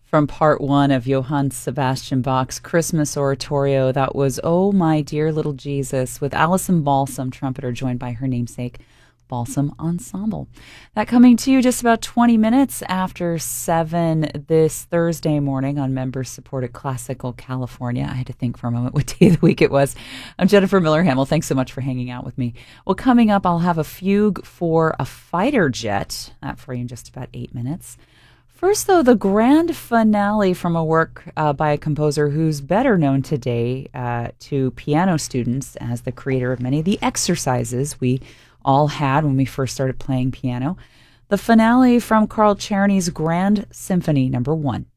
from part one of Johann Sebastian Bach's Christmas Oratorio. That was Oh My Dear Little Jesus with Alison Balsam, trumpeter, joined by her namesake Balsam Ensemble. That coming to you just about 20 minutes after 7 this Thursday morning on member-supported Classical California. I had to think for a moment what day of the week it was. I'm Jennifer Miller-Hamill. Thanks so much for hanging out with me. Well, coming up, I'll have a fugue for a fighter jet. That for you in just about 8 minutes. First, though, the grand finale from a work by a composer who's better known today to piano students as the creator of many of the exercises we all had when we first started playing piano. The finale from Carl Czerny's Grand Symphony No. 1.